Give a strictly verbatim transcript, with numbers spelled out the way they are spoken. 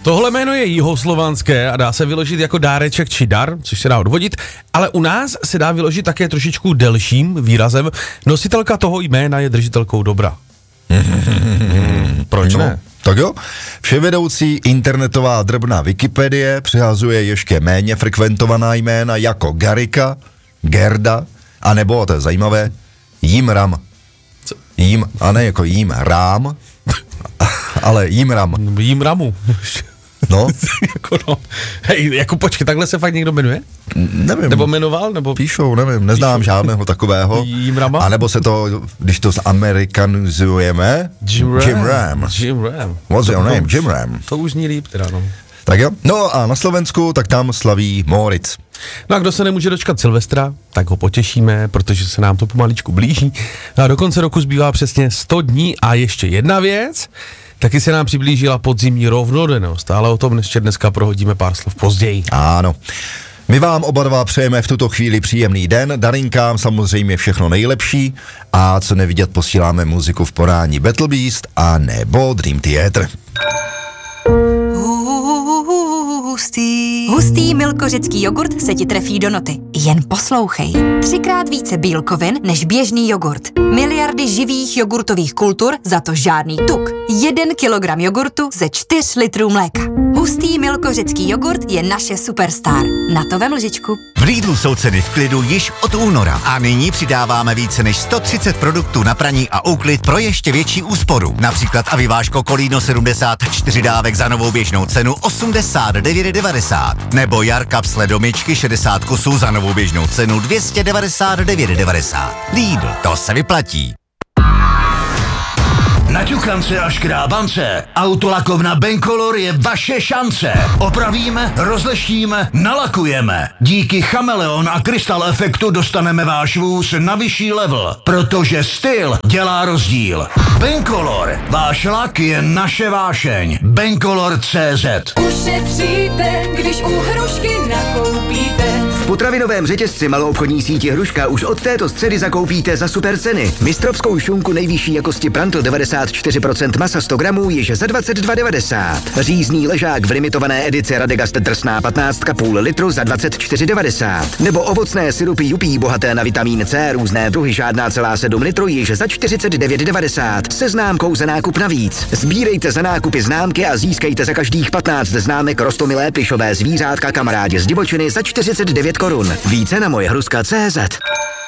Tohle jméno je jihoslovanské a dá se vyložit jako dáreček či dar, což se dá odvodit, ale u nás se dá vyložit také trošičku delším výrazem. Nositelka toho jména je držitelkou dobra. Hmm, proč no, ne? Tak jo. Vševedoucí internetová drbna Wikipedie přihazuje ještě méně frekventovaná jména jako Garika, Gerda, anebo, to je zajímavé, Jimram. Co? Jím, a ne jako Jím Rám, ale Jimram. Jimramu. No. jako no. Hej, jako počkej, takhle se fakt někdo jmenuje? Nevím. Nebo jmenoval? Nebo... Píšou, nevím, neznám Píšou. žádného takového. Jimrama? A nebo se to, když to zamerikanizujeme, Jim Ram. Jim Ram. Jim Ram. What's your name? Už, Jim Ram. To už zní líp teda, no. Tak jo. No a na Slovensku, tak tam slaví Moritz. No a kdo se nemůže dočkat Silvestra, tak ho potěšíme, protože se nám to pomaličku blíží. No a do konce roku zbývá přesně sto dní a ještě jedna věc. Taky se nám přiblížila podzimní rovnodennost, ale o tom ještě dneska prohodíme pár slov později. Ano. My vám oba dva přejeme v tuto chvíli příjemný den, Darinkám samozřejmě všechno nejlepší a co nevidět, posíláme muziku v podání Battle Beast a nebo Dream Theater. Hustý. Hustý milkořecký jogurt se ti trefí do noty. Jen poslouchej. Třikrát více bílkovin než běžný jogurt. Miliardy živých jogurtových kultur, za to žádný tuk. Jeden kilogram jogurtu ze čtyř litrů mléka. Hustý milkořecký jogurt je naše superstar. Na to vem lžičku. V Lidlu jsou ceny v klidu již od února a nyní přidáváme více než sto třicet produktů na praní a úklid pro ještě větší úsporu. Například Aviváško Kolíno sedmdesát čtyři dávek za novou běžnou cenu osmdesát devět devadesát. Nebo Jarkap sledomičky šedesát kusů za novou běžnou cenu dvě stě devadesát devět devadesát. Lidl, to se vyplatí. Na ťukance a škrábance Autolakovna Bencolor je vaše šance. Opravíme, rozleštíme, nalakujeme. Díky chameleon a krystal efektu dostaneme váš vůz na vyšší level, protože styl dělá rozdíl. Bencolor, váš lak je naše vášeň. Bencolor tečka cé zet. Ušetříte, když u Hrušky nakoupíte. V potravinovém řetězci maloobchodní síti Hruška už od této středy zakoupíte za super ceny. Mistrovskou šunku nejvyšší jakosti Prantl devadesát čtyři procent masa sto gramů již za dvacet dva devadesát. Řízný ležák v limitované edici Radegast drsná patnáct půl litru za dvacet čtyři devadesát. Nebo ovocné syrupy Jupí bohaté na vitamin C různé druhy žádná celá sedm litru již za čtyřicet devět devadesát. Se známkou za nákup navíc. Sbírejte za nákupy známky a získejte za každých patnáct známek roztomilé plišové zvířátka kamarádi z divočiny za čtyřicet devět korun. Více na moje hruska tečka cé zet.